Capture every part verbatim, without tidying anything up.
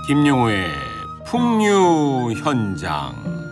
김용호의 풍류 현장.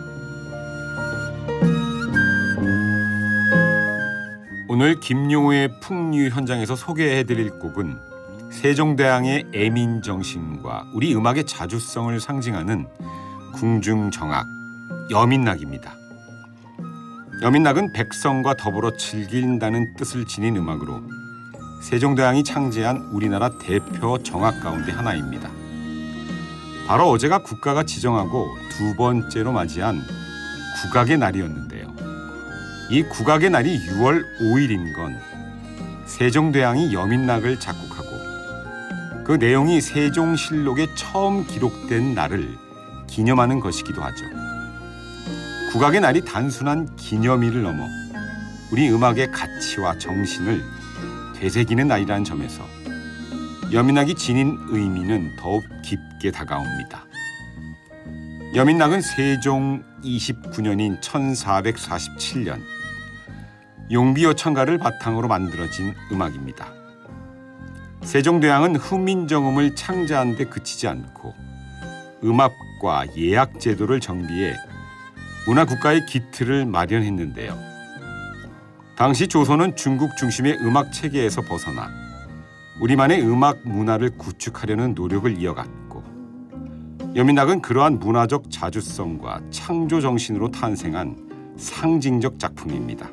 오늘 김용호의 풍류 현장에서 소개해드릴 곡은 세종대왕의 애민정신과 우리 음악의 자주성을 상징하는 궁중정악 여민낙입니다. 여민낙은 백성과 더불어 즐긴다는 뜻을 지닌 음악으로 세종대왕이 창제한 우리나라 대표 정악 가운데 하나입니다. 바로 어제가 국가가 지정하고 두 번째로 맞이한 국악의 날이었는데요. 이 국악의 날이 유월 오일인 건 세종대왕이 여민낙을 작곡하고 그 내용이 세종실록에 처음 기록된 날을 기념하는 것이기도 하죠. 국악의 날이 단순한 기념일을 넘어 우리 음악의 가치와 정신을 되새기는 날이라는 점에서 여민낙이 지닌 의미는 더욱 깊게 다가옵니다. 여민낙은 세종 이십구 년인 천사백사십칠 년 용비어 천가를 바탕으로 만들어진 음악입니다. 세종대왕은 훈민정음을 창제하는 데 그치지 않고 음압과 예약 제도를 정비해 문화국가의 기틀을 마련했는데요. 당시 조선은 중국 중심의 음악 체계에서 벗어나 우리만의 음악 문화를 구축하려는 노력을 이어갔고 여민낙은 그러한 문화적 자주성과 창조 정신으로 탄생한 상징적 작품입니다.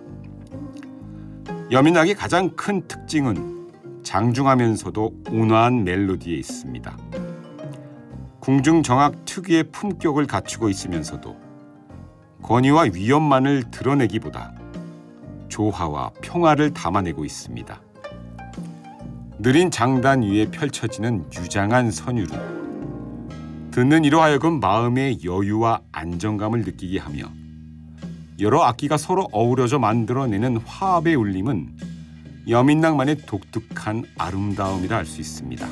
여민낙의 가장 큰 특징은 장중하면서도 온화한 멜로디에 있습니다. 궁중정악 특유의 품격을 갖추고 있으면서도 권위와 위엄만을 드러내기보다 조화와 평화를 담아내고 있습니다. 느린 장단 위에 펼쳐지는 유장한 선율은 듣는 이로 하여금 마음의 여유와 안정감을 느끼게 하며 여러 악기가 서로 어우러져 만들어내는 화합의 울림은 여민낙만의 독특한 아름다움이라 할 수 있습니다.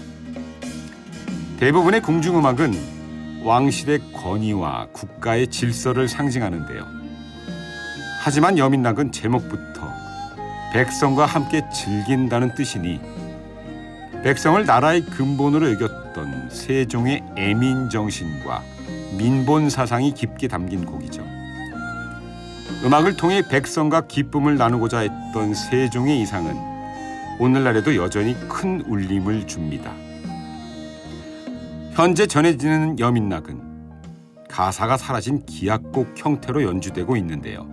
대부분의 궁중음악은 왕실의 권위와 국가의 질서를 상징하는데요. 하지만 여민낙은 제목부터 백성과 함께 즐긴다는 뜻이니 백성을 나라의 근본으로 여겼던 세종의 애민정신과 민본사상이 깊게 담긴 곡이죠. 음악을 통해 백성과 기쁨을 나누고자 했던 세종의 이상은 오늘날에도 여전히 큰 울림을 줍니다. 현재 전해지는 여민낙은 가사가 사라진 기악곡 형태로 연주되고 있는데요.